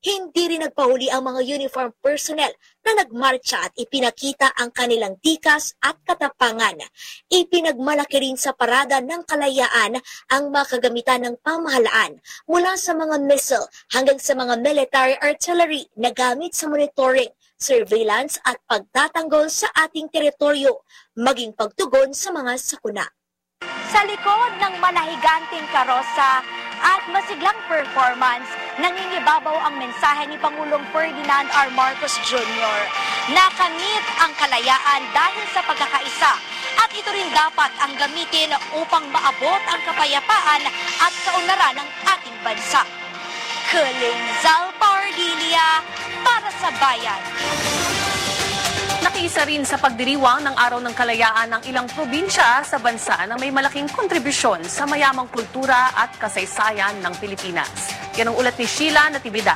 Hindi rin nagpahuli ang mga uniform personnel na nagmarcha at ipinakita ang kanilang tikas at katapangan. Ipinagmalaki rin sa parada ng kalayaan ang makagamitan ng pamahalaan mula sa mga missile hanggang sa mga military artillery na gamit sa monitoring, surveillance at pagtatanggol sa ating teritoryo, maging pagtugon sa mga sakuna. Sa likod ng malahiganting karosa at masiglang performance, nangingibabaw ang mensahe ni Pangulong Ferdinand R. Marcos Jr. Nakamit ang kalayaan dahil sa pagkakaisa at ito rin dapat ang gamitin upang maabot ang kapayapaan at kaunlaran ng ating bansa. Kuling Zal Pardilia para sa Bayan. Nakiisa rin sa pagdiriwang ng Araw ng Kalayaan ng ilang probinsya sa bansa na may malaking kontribusyon sa mayamang kultura at kasaysayan ng Pilipinas. Yan ang ulat ni Sheila Natividad.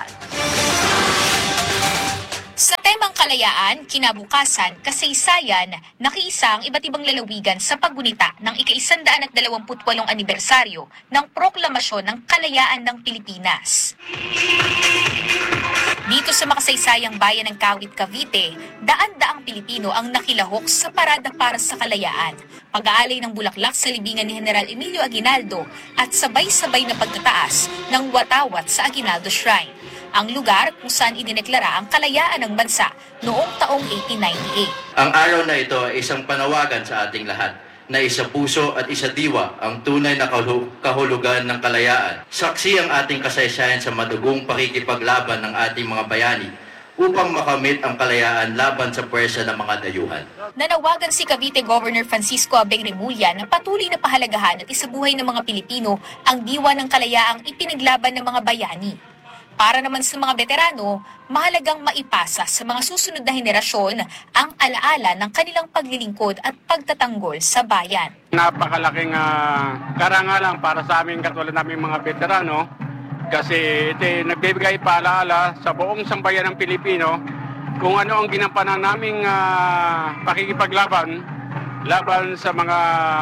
Sa temang kalayaan, kinabukasan, kasaysayan, nakiisa ang iba't ibang lalawigan sa paggunita ng ika-128 anibersaryo ng Proklamasyon ng Kalayaan ng Pilipinas. Dito sa makasaysayang bayan ng Kawit, Cavite, daan-daang Pilipino ang nakilahok sa Parada para sa Kalayaan, pag-aalay ng bulaklak sa libingan ni General Emilio Aguinaldo at sabay-sabay na pagtataas ng watawat sa Aguinaldo Shrine, ang lugar kung saan idineklara ang kalayaan ng bansa noong taong 1898. Ang araw na ito ay isang panawagan sa ating lahat na isa puso at isa diwa ang tunay na kahulugan ng kalayaan. Saksi ang ating kasaysayan sa madugong pakikipaglaban ng ating mga bayani upang makamit ang kalayaan laban sa puwersa ng mga dayuhan. Nanawagan si Cavite Governor Francisco Abeng Remulla na patuloy na pahalagahan at isabuhay ng mga Pilipino ang diwa ng kalayaang ipinaglaban ng mga bayani. Para naman sa mga veterano, mahalagang maipasa sa mga susunod na henerasyon ang alaala ng kanilang paglilingkod at pagtatanggol sa bayan. Napakalaking karangalan para sa amin katulad naming mga veterano kasi ito nagbibigay paalaala sa buong sambayan ng Pilipino kung ano ang ginampanan naming pakikipaglaban laban sa mga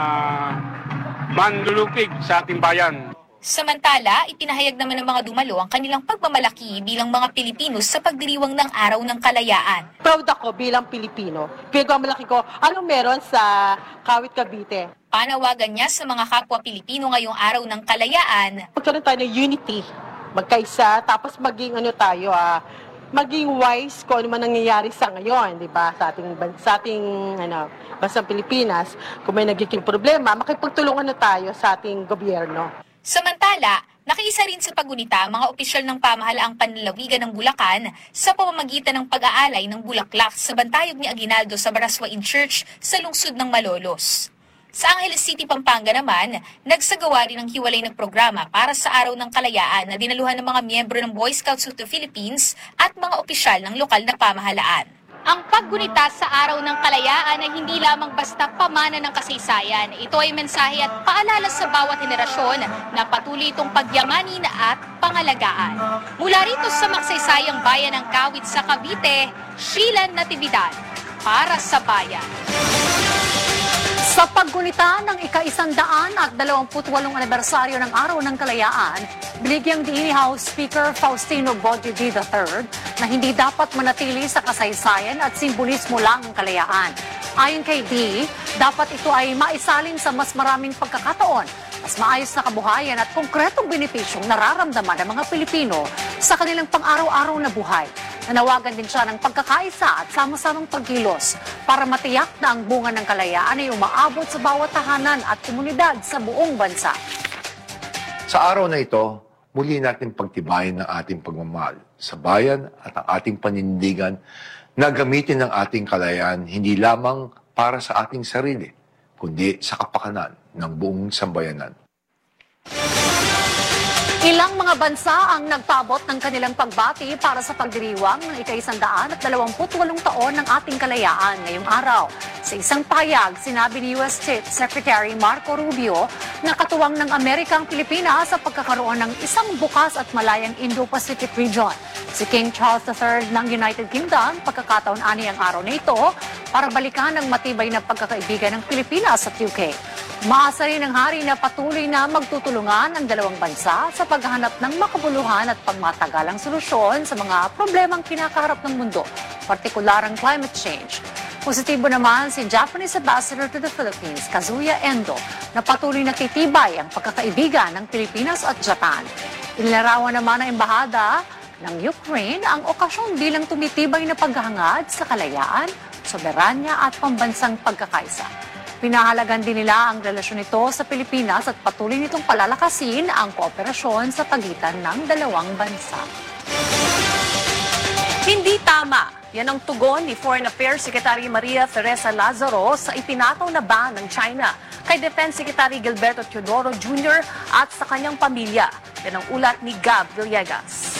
manlulupig sa ating bayan. Samantala, ipinahayag naman ng mga dumalo ang kanilang pagmamalaki bilang mga Pilipino sa pagdiriwang ng Araw ng Kalayaan. Proud ako bilang Pilipino. Pagmamalaki ko, anong meron sa Kawit, Cavite? Panawagan niya sa mga kapwa Pilipino ngayong Araw ng Kalayaan. Magkaroon tayo ng unity, magkaisa, tapos maging maging wise kung ano man nangyayari sa ngayon, di ba? Sa ating bansang Pilipinas, kung may nagiging problema, makipagtulungan na tayo sa ating gobyerno. Samantala, nakiisa rin sa paggunita ang mga opisyal ng pamahalaang panlalawigan ng Bulacan sa pamamagitan ng pag-aalay ng bulaklak sa bantayog ni Aguinaldo sa Baraswain Church sa lungsod ng Malolos. Sa Angeles City, Pampanga naman, nagsagawa rin ng hiwalay na programa para sa Araw ng Kalayaan na dinaluhan ng mga miyembro ng Boy Scouts of the Philippines at mga opisyal ng lokal na pamahalaan. Ang paggunita sa Araw ng Kalayaan ay hindi lamang basta pamana ng kasaysayan. Ito ay mensahe at paalala sa bawat henerasyon na patuloy itong pagyamanin at pangalagaan. Mula rito sa makasaysayang bayan ng Kawit sa Cavite, Sheila Natividad para sa Bayan. Sa paggunita ng ika-128 anibersaryo ng Araw ng Kalayaan, binigyang diin ni House Speaker Faustino Bojoy III na hindi dapat manatili sa kasaysayan at simbolismo lang ang kalayaan. Ayon kay D, dapat ito ay maisalin sa mas maraming pagkakataon, mas maayos na kabuhayan at konkretong benepisyong nararamdaman ng mga Pilipino sa kanilang pang-araw-araw na buhay. Nanawagan din siya ng pagkakaisa at sama-samang pagkilos para matiyak na ang bunga ng kalayaan ay umaabot sa bawat tahanan at komunidad sa buong bansa. Sa araw na ito, muli natin pagtibayin ng ating pagmamahal sa bayan at ang ating panindigan na gamitin ang ating kalayaan hindi lamang para sa ating sarili, kundi sa kapakanan ng buong sambayanan. Ilang mga bansa ang nagpaabot ng kanilang pagbati para sa pagdiriwang ng ika-128 taon ng ating kalayaan ngayong araw. Sa isang payag, sinabi ni U.S. State Secretary Marco Rubio na katuwang ng Amerika ang Pilipinas sa pagkakaroon ng isang bukas at malayang Indo-Pacific region. Si King Charles III ng United Kingdom, pagkakataon ani ang araw na ito para balikan ang matibay na pagkakaibigan ng Pilipinas at UK. Maasa rin ng hari na patuloy na magtutulungan ang dalawang bansa sa paghahanap ng makabuluhan at pangmatagalang solusyon sa mga problemang kinakaharap ng mundo, partikular ang climate change. Positibo naman si Japanese Ambassador to the Philippines, Kazuya Endo, na patuloy na titibay ang pagkakaibigan ng Pilipinas at Japan. Inilarawan naman ng embahada ng Ukraine ang okasyon bilang tumitibay na paghahangad sa kalayaan, soberanya at pambansang pagkakaisa. Pinahalagan din nila ang relasyon nito sa Pilipinas at patuloy nitong palalakasin ang kooperasyon sa pagitan ng dalawang bansa. Hindi tama. Yan ang tugon ni Foreign Affairs Secretary Maria Teresa Lazaro sa ipinataw na ban ng China kay Defense Secretary Gilberto Teodoro Jr. at sa kanyang pamilya. Yan ang ulat ni Gab Villegas.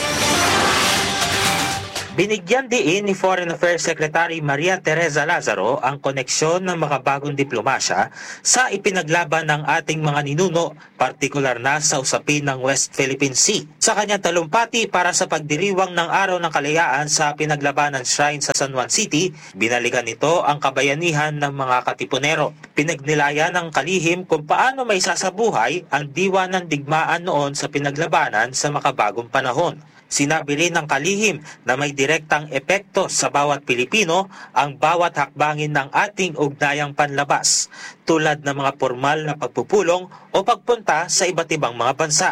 Binigyan diin ni Foreign Affairs Secretary Maria Teresa Lazaro ang koneksyon ng makabagong diplomasya sa ipinaglaban ng ating mga ninuno, partikular na sa usapin ng West Philippine Sea. Sa kanyang talumpati para sa pagdiriwang ng Araw ng Kalayaan sa pinaglabanan shrine sa San Juan City, binalikan nito ang kabayanihan ng mga katipunero. Pinagnilayan ng kalihim kung paano may sasabuhay ang diwa ng digmaan noon sa pinaglabanan sa makabagong panahon. Sinabi rin ng kalihim na may direktang epekto sa bawat Pilipino ang bawat hakbangin ng ating ugnayang panlabas, tulad ng mga formal na pagpupulong o pagpunta sa iba't ibang mga bansa.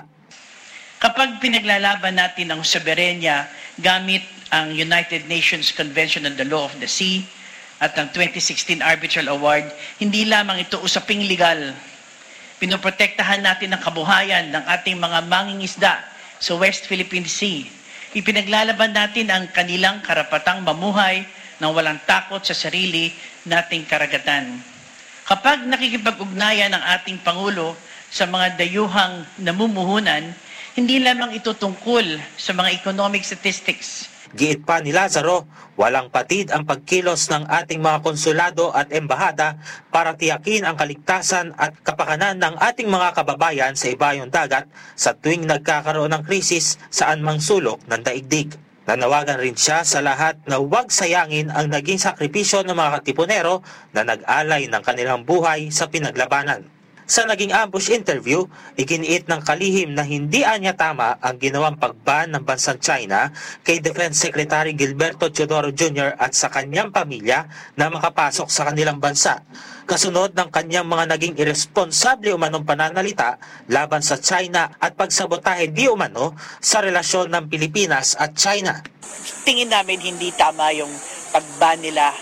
Kapag pinaglalaban natin ang soberenya gamit ang United Nations Convention on the Law of the Sea at ang 2016 Arbitral Award, hindi lamang ito usaping legal. Pinoprotektahan natin ang kabuhayan ng ating mga mangingisda sa West Philippine Sea. Ipinaglalaban natin ang kanilang karapatang mamuhay ng walang takot sa sarili nating karagatan. Kapag nakikipag-ugnayan ang ating Pangulo sa mga dayuhang namumuhunan, hindi lamang ito tungkol sa mga economic statistics. Giit pa ni Lazaro, walang patid ang pagkilos ng ating mga konsulado at embahada para tiyakin ang kaligtasan at kapakanan ng ating mga kababayan sa ibayong dagat sa tuwing nagkakaroon ng krisis saan mang sulok ng daigdig. Nanawagan rin siya sa lahat na huwag sayangin ang naging sakripisyo ng mga katipunero na nag-alay ng kanilang buhay sa pinaglabanan. Sa naging ambush interview, iginiit ng kalihim na hindi anya tama ang ginawang pagban ng bansang China kay Defense Secretary Gilberto Teodoro Jr. at sa kanyang pamilya na makapasok sa kanilang bansa, kasunod ng kanyang mga naging irresponsable umanong pananalita laban sa China at pagsabotahe di umano sa relasyon ng Pilipinas at China. Tingin namin hindi tama yung pagban nila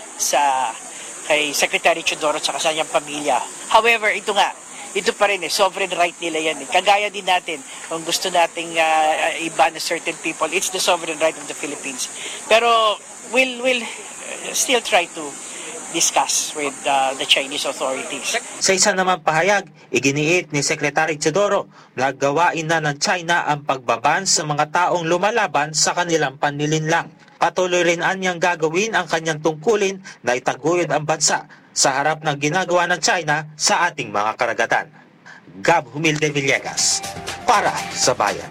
kay Secretary Teodoro at sa kanyang pamilya. However, ito pa rin sovereign right nila yan. Kagaya din natin, kung gusto nating i-ban certain people, it's the sovereign right of the Philippines. Pero we'll still try to discuss with the Chinese authorities. Sa isa naman pahayag, iginiit ni Secretary Teodoro na gawain na ng China ang pagbaban sa mga taong lumalaban sa kanilang panlilinlang. Patuloy rin anyang gagawin ang kanyang tungkulin na itaguyod ang bansa sa harap ng ginagawa ng China sa ating mga karagatan. Gab Humilde Villegas, para sa Bayan.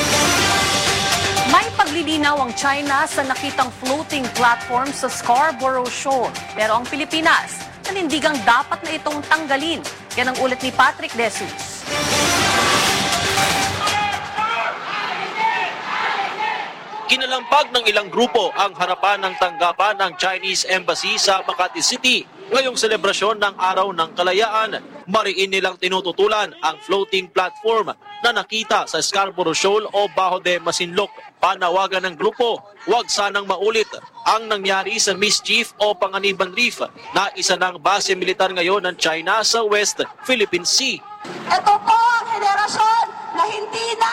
May paglilinaw ang China sa nakitang floating platform sa Scarborough Shoal. Pero ang Pilipinas, nanindigang dapat na itong tanggalin. Yan ang ulit ni Patrick De Jesus. Kinalampag ng ilang grupo ang harapan ng tanggapan ng Chinese Embassy sa Makati City ngayong selebrasyon ng Araw ng Kalayaan. Mariin nilang tinututulan ang floating platform na nakita sa Scarborough Shoal o Bajo de Masinloc. Panawagan ng grupo, huwag sanang maulit ang nangyari sa Mischief o Panganiban Reef na isa ng base militar ngayon ng China sa West Philippine Sea. Ito po ang henerasyon na hindi na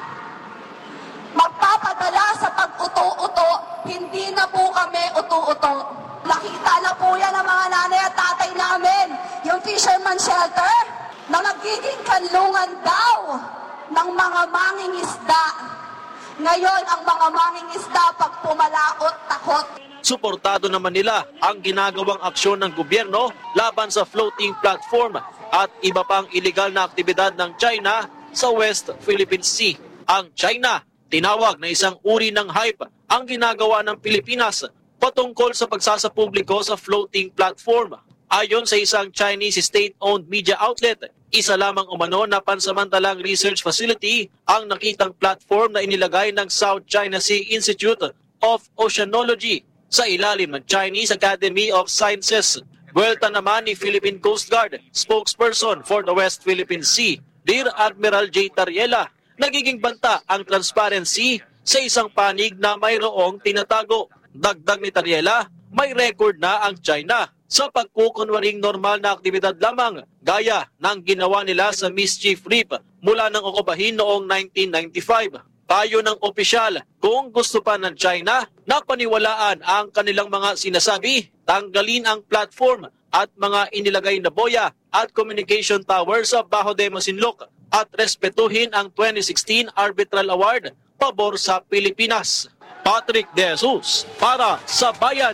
magpapadala sa pag-uto-uto, hindi na po kami uto-uto. Nakita na po yan ng mga nanay at tatay namin, yung fisherman shelter, na nagiging kanlungan daw ng mga mangingisda. Ngayon, ang mga mangingisda pag pumalaot, takot. Suportado naman nila ang ginagawang aksyon ng gobyerno laban sa floating platform at iba pang iligal na aktibidad ng China sa West Philippine Sea. Ang China, tinawag na isang uri ng hype ang ginagawa ng Pilipinas patungkol sa pagsasapubliko sa floating platform. Ayon sa isang Chinese state-owned media outlet, isa lamang umano na pansamantalang research facility ang nakitang platform na inilagay ng South China Sea Institute of Oceanology sa ilalim ng Chinese Academy of Sciences. Buwelta naman ni Philippine Coast Guard spokesperson for the West Philippine Sea, Rear Admiral J. Tariela, nagiging banta ang transparency sa isang panig na mayroong tinatago. Dagdag ni Tariela, may record na ang China sa pagkukunwaring normal na aktibidad lamang gaya ng ginawa nila sa Mischief Reef mula ng okupahin noong 1995. Payo ng opisyal, kung gusto pa ng China na paniwalaan ang kanilang mga sinasabi, tanggalin ang platform at mga inilagay na boya at communication tower sa Bajo de Masinloc at respetuhin ang 2016 Arbitral Award pabor sa Pilipinas. Patrick De Jesus para sa Bayan.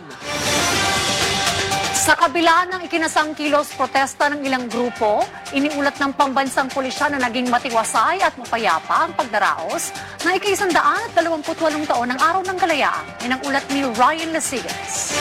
Sa kabila ng ikinasang kilos protesta ng ilang grupo, iniulat ng pambansang pulisya na naging matiwasay at mapayapa ang pagdaraos na ika-128 taon ng Araw ng Kalayaan. Yan ang ulat ni Ryan Lasigas.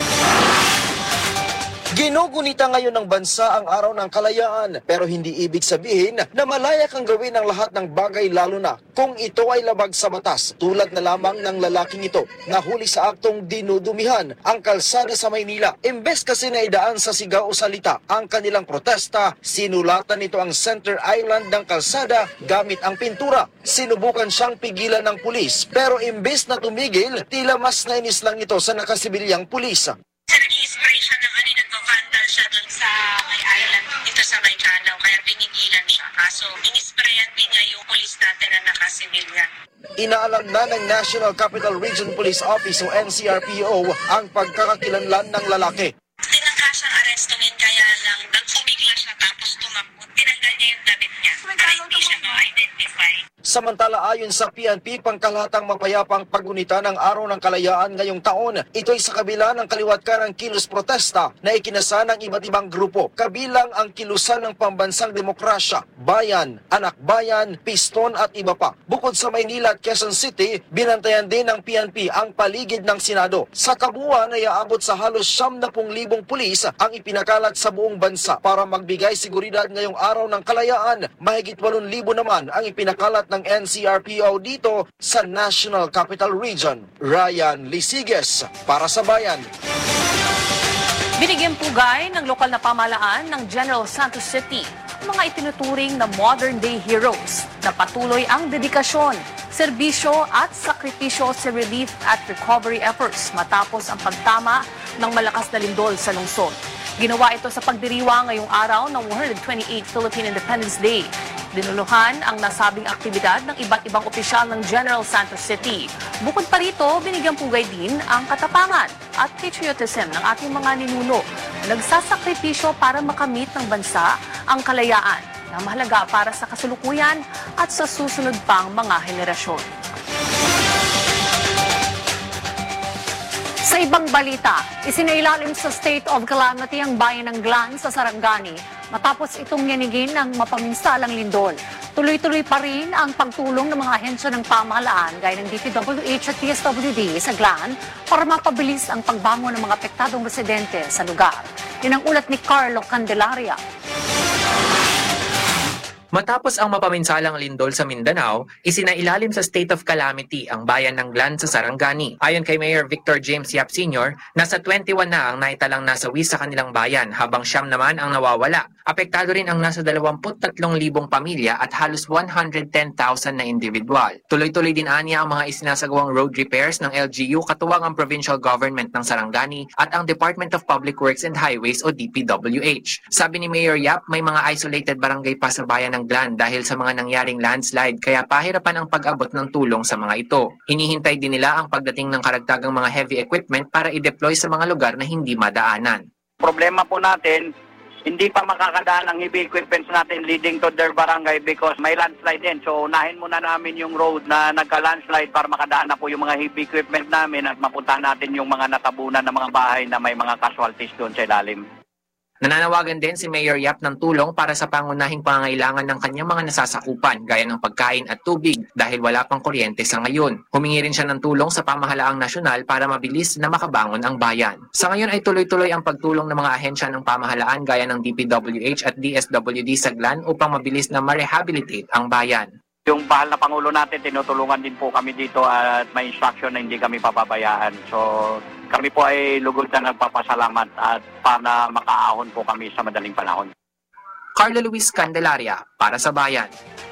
Ginugunita ngayon ng bansa ang Araw ng Kalayaan, pero hindi ibig sabihin na malaya kang gawin ang lahat ng bagay, lalo na kung ito ay labag sa batas, tulad na lamang ng lalaking ito na huli sa aktong dinudumihan ang kalsada sa Maynila. Imbes kasi na idaan sa sigaw o salita ang kanilang protesta, sinulatan nito ang center island ng kalsada gamit ang pintura. Sinubukan siyang pigilan ng pulis, pero imbes na tumigil, tila mas nainis lang ito sa nakasibilyang pulis. Inspiration ng nagko-vandal siya dun sa may island dito sa may channel, kaya pinigilan siya. Kaso, inisprayan din niya yung police natin na nakasibilyan. Inaalam na ng National Capital Region Police Office o NCRPO ang pagkakakilanlan ng lalaki. Tinangka siyang arestuhin, kaya lang nagsumigla siya tapos tumakbo. Tinanggal niya yung damit niya para hindi siya ma-identify. Samantala, ayon sa PNP, pangkalahatang mapayapang pagunita ng Araw ng Kalayaan ngayong taon. Ito'y sa kabila ng kaliwat-kanang kilos protesta na ikinasa ng iba't ibang grupo. Kabilang ang kilusan ng Pambansang Demokrasya, Bayan, Anak Bayan, Piston at iba pa. Bukod sa Maynila at Quezon City, binantayan din ng PNP ang paligid ng Senado. Sa kabuuan ay aabot sa halos 70,000 pulis ang ipinakalat sa buong bansa para magbigay seguridad ngayong Araw ng Kalayaan. Mahigit 8,000 naman ang ipinakalat ng NCRPO dito sa National Capital Region. Ryan Lisiges para sa Bayan. Binigyang pugay ng lokal na pamahalaan ng General Santos City ang mga itinuturing na modern-day heroes na patuloy ang dedikasyon, serbisyo at sakripisyo sa relief at recovery efforts matapos ang pagtama ng malakas na lindol sa lungsod. Ginawa ito sa pagdiriwang ngayong araw ng 128th Philippine Independence Day. Dinuluhan ang nasabing aktibidad ng iba't ibang opisyal ng General Santos City. Bukod pa rito, binigyang pugay din ang katapangan at patriotism ng ating mga ninuno na nagsasakripisyo para makamit ng bansa ang kalayaan na mahalaga para sa kasalukuyan at sa susunod pang mga henerasyon. Sa ibang balita, isinailalim sa state of calamity ang bayan ng Glan sa Sarangani matapos itong yanigin ng mapaminsalang lindol. Tuloy-tuloy pa rin ang pagtulong ng mga ahensya ng pamahalaan gaya ng DPWH at PSWD sa Glan para mapabilis ang pagbangon ng mga apektadong residente sa lugar. Yan ang ulat ni Carlo Candelaria. Matapos ang mapaminsalang lindol sa Mindanao, isinailalim sa state of calamity ang bayan ng Glan sa Sarangani. Ayon kay Mayor Victor James Yap Sr., nasa 21 na ang naitalang nasawi sa kanilang bayan habang 9 naman ang nawawala. Apektado rin ang nasa 23,000 pamilya at halos 110,000 na individual. Tuloy-tuloy din aniya ang mga isinasagawang road repairs ng LGU katuwang ang provincial government ng Sarangani at ang Department of Public Works and Highways o DPWH. Sabi ni Mayor Yap, may mga isolated barangay pa sa bayan ng Glan dahil sa mga nangyaring landslide kaya pahirapan ang pag-abot ng tulong sa mga ito. Hinihintay din nila ang pagdating ng karagdagang mga heavy equipment para i-deploy sa mga lugar na hindi madaanan. Problema po natin, hindi pa makakadaan ang heavy equipments natin leading to their barangay because may landslide din. So unahin muna namin yung road na nagka-landslide para makadaan na po yung mga heavy equipment namin at mapuntahan natin yung mga natabunan ng mga bahay na may mga casualties doon sa ilalim. Nananawagan din si Mayor Yap ng tulong para sa pangunahing pangangailangan ng kanyang mga nasasakupan gaya ng pagkain at tubig dahil wala pang kuryente sa ngayon. Humingi rin siya ng tulong sa pamahalaang nasyonal para mabilis na makabangon ang bayan. Sa ngayon ay tuloy-tuloy ang pagtulong ng mga ahensya ng pamahalaan gaya ng DPWH at DSWD sa Glan upang mabilis na ma-rehabilitate ang bayan. Yung bahal na Pangulo natin, tinutulungan din po kami dito at may instruction na hindi kami papabayaan. So kami po ay lugod na nagpapasalamat at para makaahon po kami sa madaling panahon. Carlo Luis Candelaria para sa Bayan.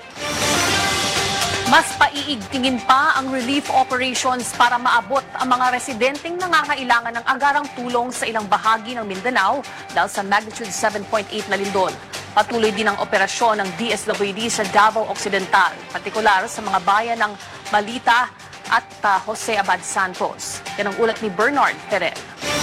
Mas paiigtingin pa ang relief operations para maabot ang mga residenteng nangangailangan ng agarang tulong sa ilang bahagi ng Mindanao dahil sa magnitude 7.8 na lindol. Patuloy din ang operasyon ng DSWD sa Davao Occidental, partikular sa mga bayan ng Malita at Jose Abad Santos. Yan ang ulat ni Bernard Ferrer.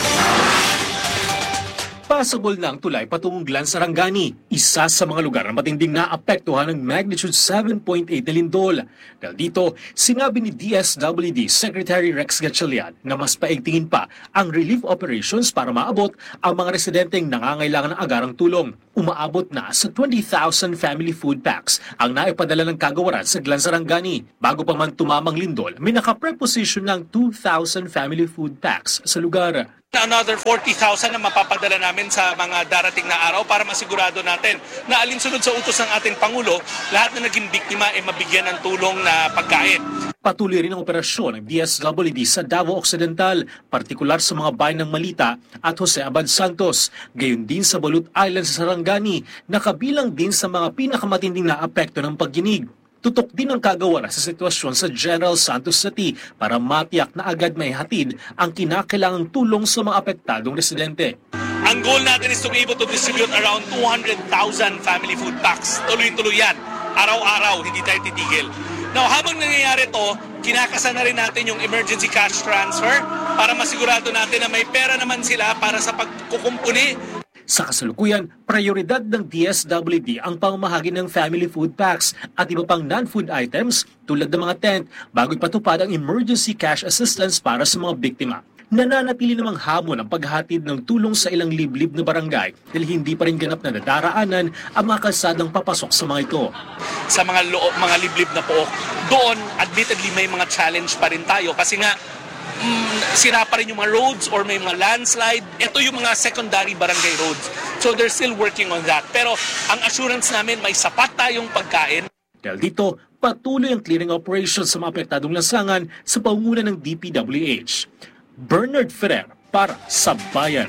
Pasabol na ang tulay patungong Glan Sarangani, isa sa mga lugar na matinding naapektuhan ng magnitude 7.8 na lindol. Dahil dito, sinabi ni DSWD Secretary Rex Gatchalian na mas paigtingin pa ang relief operations para maabot ang mga residenteng nangangailangan ng agarang tulong. Umaabot na sa 20,000 family food packs ang naipadala ng kagawaran sa Glan Sarangani. Bago pa man tumamang lindol, may nakapreposition ng 2,000 family food packs sa lugar. Another 40,000 na mapapadala namin sa mga darating na araw para masigurado natin na alinsunod sa utos ng ating Pangulo, lahat na naging biktima ay mabigyan ng tulong na pagkain. Patuloy rin ang operasyon ng DSWD sa Davao Occidental, partikular sa mga bayan ng Malita at Jose Abad Santos, gayon din sa Balut Island sa Sarangani, na kabilang din sa mga pinakamatinding naapekto ng pagginig. Tutok din ang kagawaran sa sitwasyon sa General Santos City para matiyak na agad may hatid ang kinakailangang tulong sa mga apektadong residente. Ang goal natin is to be able to distribute around 200,000 family food packs. Tuloy-tuloy yan. Araw-araw, hindi tayo titigil. Now, habang nangyayari to, kinakasa na rin natin yung emergency cash transfer para masigurado natin na may pera naman sila para sa pagkukumpuni. Sa kasalukuyan, prioridad ng DSWD ang pamamahagi ng family food packs at iba pang non-food items tulad ng mga tent bago ipatupad ang emergency cash assistance para sa mga biktima. Nananatili namang hamon ang paghatid ng tulong sa ilang liblib na barangay dahil hindi pa rin ganap na nadaraanan ang mga kalsadang papasok sa mga ito. Sa mga liblib na pook, doon admittedly may mga challenge pa rin tayo kasi nga sira pa rin yung mga roads or may mga landslide. Ito yung mga secondary barangay roads. So they're still working on that. Pero ang assurance namin may sapat tayong pagkain. Dahil dito, patuloy ang clearing operations sa mga apektadong lansangan sa pangunguna ng DPWH. Bernard Ferrer para sa Bayan.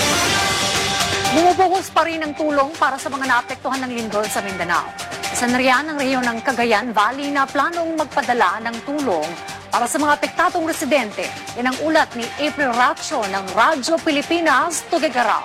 Bumubuhos pa rin ang tulong para sa mga naapektuhan ng lindol sa Mindanao. Isa na riyan ang rehiyon ng Cagayan Valley na planong magpadala ng tulong para sa mga apektadong residente. Yan ang ulat ni April Racho ng Radyo Pilipinas, Tuguegarao.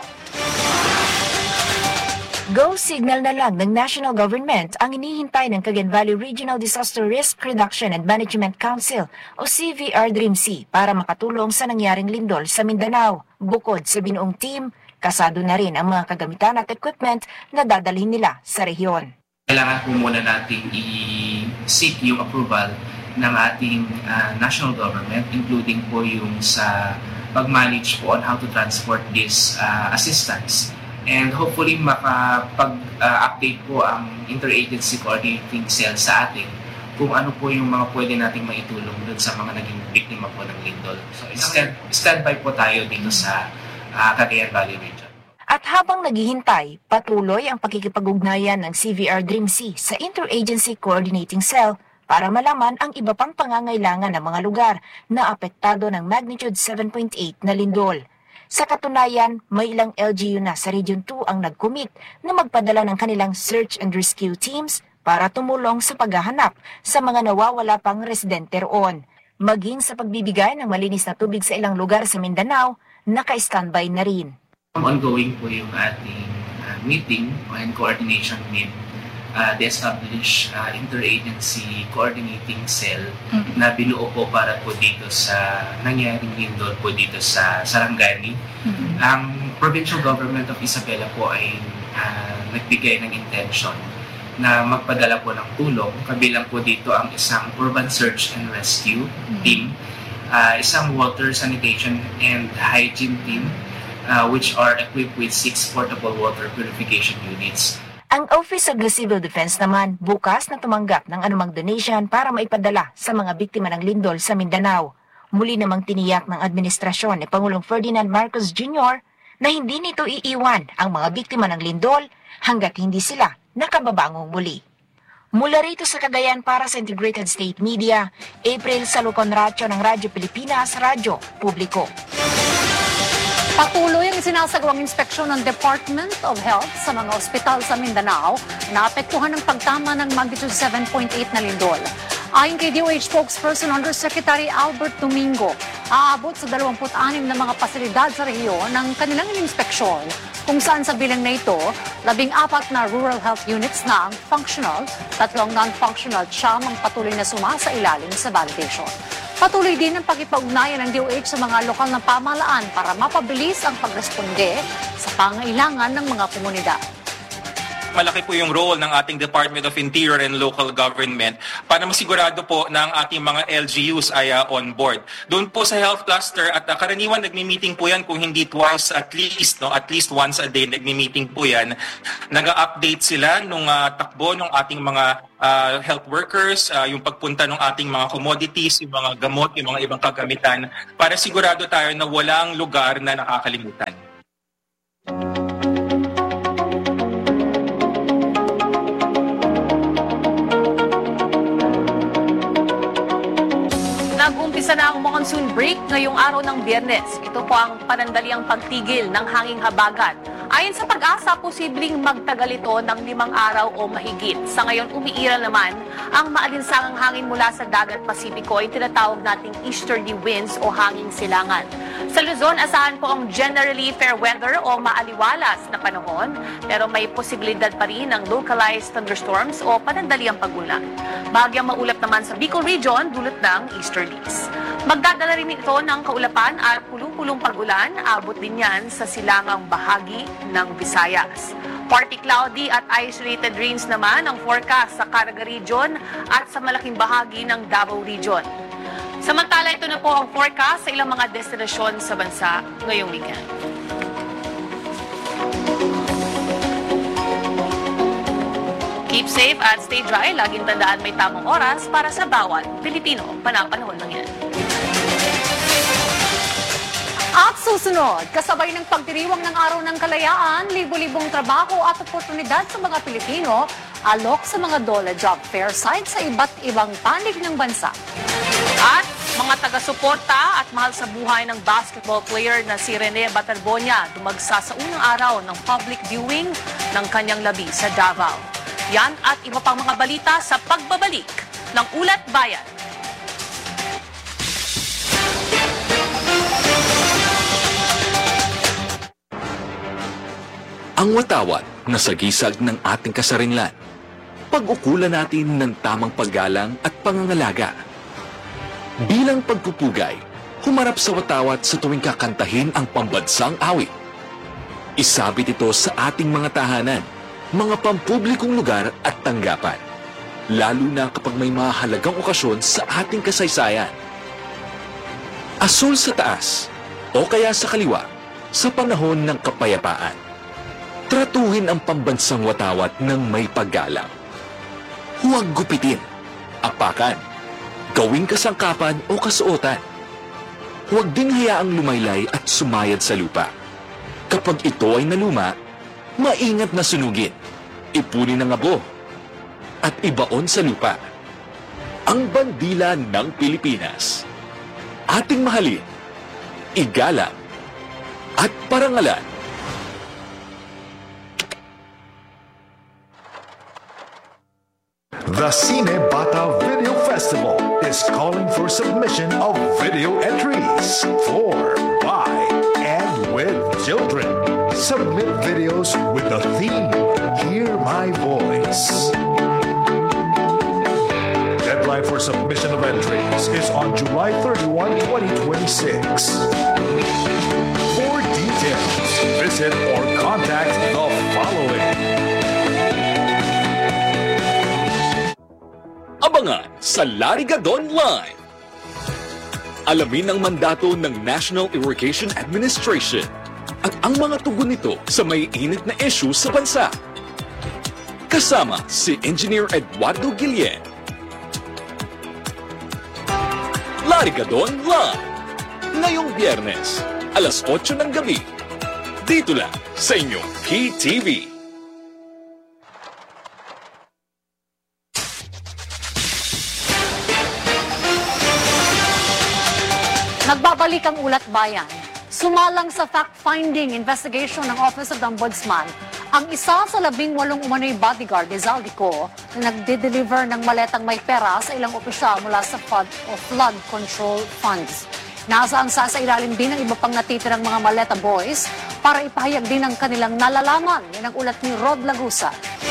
Go signal na lang ng national government ang inihintay ng Cagayan Valley Regional Disaster Risk Reduction and Management Council o CVR-DRIMC para makatulong sa nangyaring lindol sa Mindanao. Bukod sa binuong team, kasado na rin ang mga kagamitan at equipment na dadalhin nila sa rehiyon. Kailangan po muna natin i-seek yung approval ng ating national government, including po yung sa pag-manage po on how to transport this assistance. And hopefully makapag-update po ang Interagency Coordinating Cell sa atin kung ano po yung mga pwede nating maitulong dun sa mga naging biktima po ng lindol. So stand-by po tayo dito sa Cagayan Valley Region. At habang naghihintay, patuloy ang pakikipag-ugnayan ng CVR-DRIMC sa Interagency Coordinating Cell para malaman ang iba pang pangangailangan ng mga lugar na apektado ng magnitude 7.8 na lindol. Sa katunayan, may ilang LGU na sa Region 2 ang nag-commit na magpadala ng kanilang search and rescue teams para tumulong sa paghahanap sa mga nawawala pang residente roon. Maging sa pagbibigay ng malinis na tubig sa ilang lugar sa Mindanao, naka-standby na rin. Ongoing po yung ating meeting and coordination with the established Interagency Coordinating Cell na binuo po para po dito sa nangyaring lindol po dito sa Sarangani. Ang Provincial Government of Isabela po ay nagbigay ng intention na magpadala po ng tulong. Kabilang po dito ang isang Urban Search and Rescue team, isang Water Sanitation and Hygiene team, which are equipped with 6 portable water purification units. Ang Office of the Civil Defense naman bukas na tumanggap ng anumang donation para maipadala sa mga biktima ng lindol sa Mindanao. Muli namang tiniyak ng administrasyon ni Pangulong Ferdinand Marcos Jr. na hindi nito iiwan ang mga biktima ng lindol hanggat hindi sila nakababangong muli. Mula rito sa Cagayan para sa Integrated State Media, April Saluconracio ng Radyo Pilipinas, Radyo Publiko. Patuloy ang sinasagawang inspeksyon ng Department of Health sa mga ospital sa Mindanao na apektuhan ng pagtama ng magnitude 7.8 na lindol. Ayon kay DOH spokesperson Undersecretary Albert Domingo, aabot sa 26 na mga pasilidad sa rehiyon ng kanilang inspeksyon, kung saan sa bilang na ito, 14 na rural health units na ang functional, 3 non-functional ang patuloy na sumasailalim sa validation. Patuloy din ang pagkipag-ugnayan ng DOH sa mga lokal na pamahalaan para mapabilis ang pagresponde sa pangailangan ng mga komunidad. Malaki po yung role ng ating Department of Interior and Local Government para masigurado po na ang ating mga LGUs ay on board. Doon po sa health cluster at karaniwan nagmi-meeting po yan kung hindi twice at least once a day nagmi-meeting po yan. Nag-update sila nung takbo ng ating mga health workers, yung pagpunta ng ating mga commodities, yung mga gamot, yung mga ibang kagamitan para sigurado tayo na walang lugar na nakakalimutan. Nag-umpisa na ang monsoon break ngayong araw ng Biyernes. Ito po ang panandaliang pagtigil ng hanging habagat. Ayon sa Pag-asa, posibleng magtagal ito ng 5 araw o mahigit. Sa ngayon, umiiral naman ang maalinsangang hangin mula sa dagat Pasipiko ay tinatawag nating easterly winds o hanging silangan. Sa Luzon, asahan po ang generally fair weather o maaliwalas na panahon, pero may posibilidad pa rin ng localized thunderstorms o panandaliang pagulan. Bahagyang maulap naman sa Bicol Region dulot ng easterlies. Magdadala rin ito ng kaulapan at pulong-pulong pagulan, abot din yan sa silangang bahagi ng Visayas. Partly cloudy at isolated rains naman ang forecast sa Caraga Region at sa malaking bahagi ng Davao Region. Samantala, ito na po ang forecast sa ilang mga destinasyon sa bansa ngayong weekend. Keep safe at stay dry. Laging tandaan may tamang oras para sa bawat Pilipino. Panapanahon lang yan. At susunod, kasabay ng pagdiriwang ng Araw ng Kalayaan, libo-libong trabaho at oportunidad sa mga Pilipino, alok sa mga DOLE job fair sites sa iba't ibang panig ng bansa. At mga taga-suporta at mahal sa buhay ng basketball player na si Rene Batarbonia dumagsa sa unang araw ng public viewing ng kanyang labi sa Davao. Yan at iba pang mga balita sa pagbabalik ng Ulat Bayan. Ang watawat na sagisag ng ating kasarinlan. Pag-ukulan natin ng tamang paggalang at pangangalaga. Bilang pagpupugay, humarap sa watawat sa tuwing kakantahin ang pambansang awit. Isabit ito sa ating mga tahanan, mga pampublikong lugar at tanggapan. Lalo na kapag may mahalagang okasyon sa ating kasaysayan. Asul sa taas o kaya sa kaliwa sa panahon ng kapayapaan. Tratuhin ang pambansang watawat ng may paggalang. Huwag gupitin, apakan, gawing kasangkapan o kasuotan. Huwag din hayaang lumaylay at sumayad sa lupa. Kapag ito ay naluma, maingat na sunugin, ipunin ng abo, at ibaon sa lupa. Ang bandila ng Pilipinas. Ating mahalin, igalang, at parangalan. The Cine Bata Video Festival is calling for submission of video entries for, by, and with children. Submit videos with the theme, Hear My Voice. Deadline for submission of entries is on July 31, 2026. For details, visit or contact the following. Abangan sa Larigadon Live. Alamin ang mandato ng National Irrigation Administration. at ang mga tugon nito sa may init na issue sa bansa. Kasama si Engineer Eduardo Guillen. Larigadon Live, ngayong Biyernes, alas 8 ng gabi. Dito lang sa inyong PTV. Nagbabalik ang Ulat Bayan. Sumalang sa fact-finding investigation ng Office of the Ombudsman ang isa sa 18 umano'y bodyguard ni Zaldico na nagde-deliver ng maletang may pera sa ilang opisyal mula sa flood control funds. Nasaan sa ilalim din ng iba pang natitirang mga maleta boys para ipahayag din ang kanilang nalalaman. Yan ang ulat ni Rod Lagusa.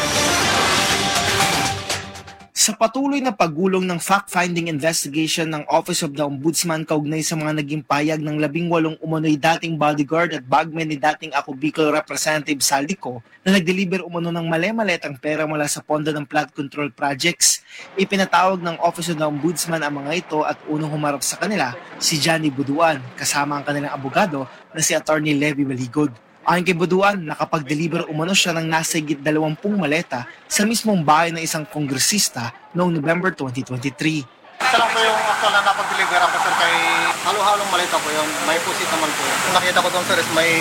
Sa patuloy na paggulong ng fact-finding investigation ng Office of the Ombudsman kaugnay sa mga naging payag ng 18 umano'y dating bodyguard at bagman ni dating Ako Bicol Representative Zaldico na nag-deliver umano ng male-maletang pera mula sa pondo ng flood control projects, ipinatawag ng Office of the Ombudsman ang mga ito at unang humarap sa kanila si Johnny Buduan kasama ang kanilang abogado na si Attorney Levy Baligod. Ayon kay Buduan, nakapag-deliver umano siya ng nasa higit 20 maleta sa mismong bahay ng isang kongresista noong November 2023. Isa lang po yung actual na napag-deliver ako sir kay halo-halong maleta po yun. May pusit naman po yun. Nakita ko doon sir is may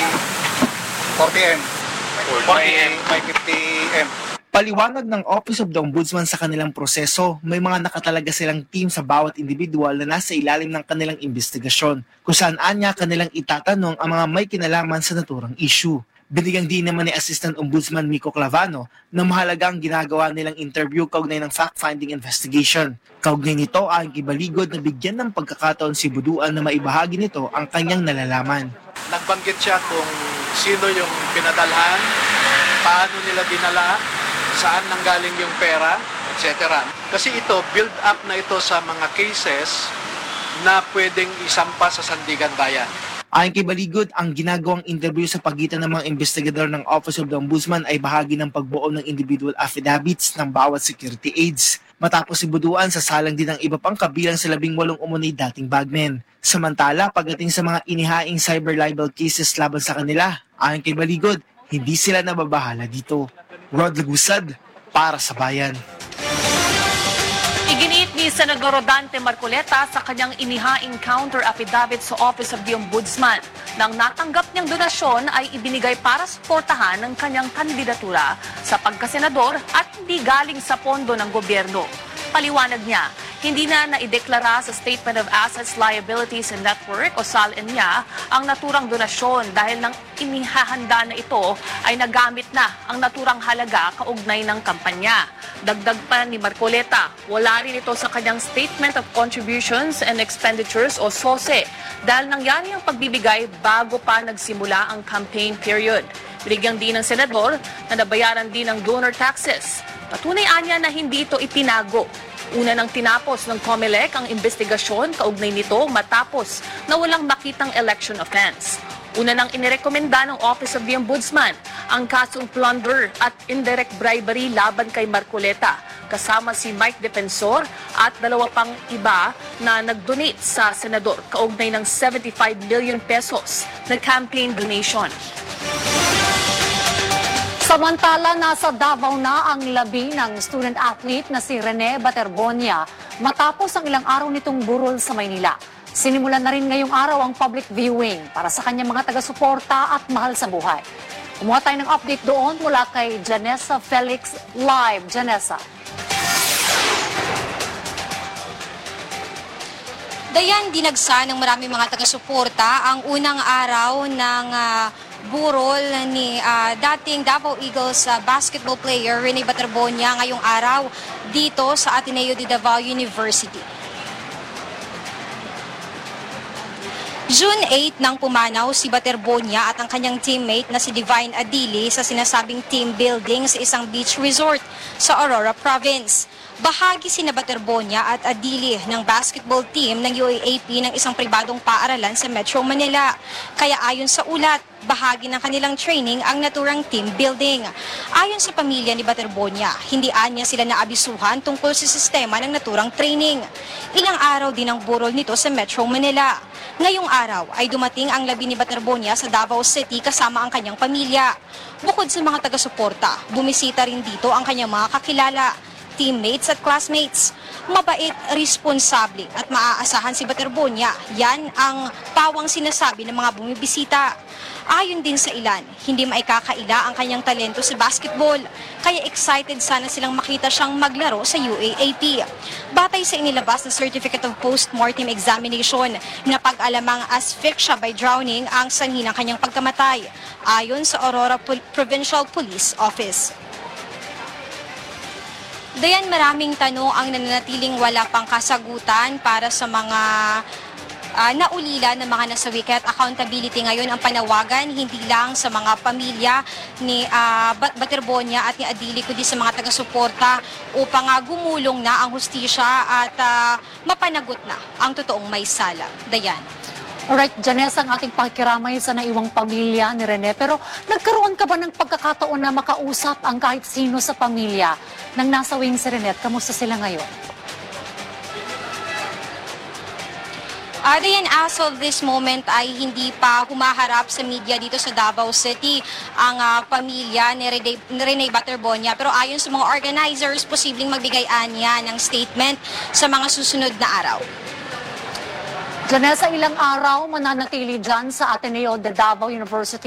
40M. May 50M. Paliwanag ng Office of the Ombudsman sa kanilang proseso, may mga nakatalaga silang team sa bawat individual na nasa ilalim ng kanilang investigasyon, kung saan anya kanilang itatanong ang mga may kinalaman sa naturang issue. Binigyang din naman ni Assistant Ombudsman Miko Clavano na mahalaga ang ginagawa nilang interview kaugnay ng fact-finding investigation. Kaugnay nito ayon kay Baligod na bigyan ng pagkakataon si Buduan na maibahagi nito ang kanyang nalalaman. Nagbanggit siya kung sino yung pinadalhan, paano nila dinala, saan nanggaling yung pera, etc. Kasi ito, build up na ito sa mga cases na pwedeng isampa sa Sandigan Bayan. Ayon kay Baligod, ang ginagawang interview sa pagitan ng mga investigador ng Office of the Ombudsman ay bahagi ng pagbuo ng individual affidavits ng bawat security aides. Matapos si Buduan, sasalang din ang iba pang kabilang sa 18 umunay dating bagmen. Samantala, pagdating sa mga inihaing cyber libel cases laban sa kanila, ayon kay Baligod, hindi sila nababahala dito. Rod Lagusad, para sa Bayan. Iginiit ni Senador Rodante Marcoleta sa kanyang inihaing counter affidavit sa Office of the Ombudsman. Nang natanggap niyang donasyon ay ibinigay para suportahan ng kanyang kandidatura sa pagkasenador at hindi galing sa pondo ng gobyerno. Paliwanag niya, hindi na naideklara sa Statement of Assets, Liabilities and Network o SALN niya ang naturang donasyon dahil nang inihahanda na ito ay nagamit na ang naturang halaga kaugnay ng kampanya. Dagdag pa ni Marcoleta, wala rin ito sa kanyang Statement of Contributions and Expenditures o SOSE dahil nangyari ang pagbibigay bago pa nagsimula ang campaign period. Binigyang din ng senador na nabayaran din ng donor taxes. Patunay anya na hindi ito itinago. Una nang tinapos ng COMELEC ang investigasyon kaugnay nito matapos na walang makitang election offense. Una nang inirekomenda ng Office of the Ombudsman ang kasong plunder at indirect bribery laban kay Marcoleta kasama si Mike Defensor at 2 pang iba na nag-donate sa senador kaugnay ng 75 million pesos na campaign donation. Samantala, nasa Davao na ang labi ng student athlete na si Rene Baterbonia matapos ang ilang araw nitong burol sa Maynila. Sinimulan na rin ngayong araw ang public viewing para sa kanyang mga taga-suporta at mahal sa buhay. Kumuha tayo ng update doon mula kay Janessa Felix Live. Janessa. Dayan, dinagsa ng maraming mga taga-suporta ang unang araw ng burol ni dating Davao Eagles basketball player Rene Baterbonia ngayong araw dito sa Ateneo de Davao University. June 8 nang pumanaw si Baterbonia at ang kanyang teammate na si Divine Adili sa sinasabing team building sa isang beach resort sa Aurora Province. Bahagi sina Baterbonia at Adili ng basketball team ng UAAP ng isang pribadong paaralan sa Metro Manila. Kaya ayon sa ulat, bahagi ng kanilang training ang naturang team building. Ayon sa pamilya ni Baterbonia, hindi anya sila naabisuhan tungkol sa sistema ng naturang training. Ilang araw din ang burol nito sa Metro Manila. Ngayong araw ay dumating ang labi ni Baterbonia sa Davao City kasama ang kanyang pamilya. Bukod sa mga taga-suporta, bumisita rin dito ang kanyang mga kakilala, teammates at classmates. Mabait, responsable at maaasahan si Baterbonia. Yan ang pawang sinasabi ng mga bumibisita. Ayon din sa ilan, hindi maikakaila ang kanyang talento sa basketball, kaya excited sana silang makita siyang maglaro sa UAAP. Batay sa inilabas na Certificate of Post-Mortem Examination, napag-alamang asphyxia by drowning ang sanhi ng kanyang pagkamatay, ayon sa Aurora Provincial Police Office. Dayan, maraming tanong ang nananatiling wala pang kasagutan para sa mga naulila ng mga nasawi. At accountability ngayon ang panawagan hindi lang sa mga pamilya ni Baterbonia at ni Adili, kundi sa mga taga-suporta upang gumulong na ang hustisya at mapanagot na ang totoong may sala. Dayan. Alright, Janessa, ang ating pakikiramay sa naiwang pamilya ni Rene. Pero nagkaroon ka ba ng pagkakataon na makausap ang kahit sino sa pamilya nang nasawing si Rene? Kamusta sila ngayon? Dayan, as of this moment ay hindi pa humaharap sa media dito sa Davao City ang pamilya ni Rene Baterbonia. Pero ayon sa mga organizers, posibleng magbigay-anya ng statement sa mga susunod na araw. Janessa, ilang araw mananatili dyan sa Ateneo de Davao University